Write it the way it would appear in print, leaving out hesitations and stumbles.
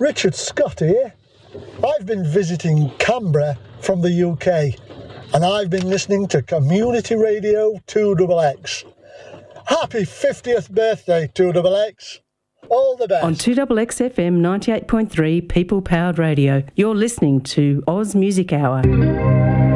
Richard Scott here. I've been visiting Canberra from the UK and I've been listening to Community Radio 2XX. Happy 50th birthday, 2XX. All the best. On 2XX FM 98.3 People Powered Radio, you're listening to Oz Music Hour.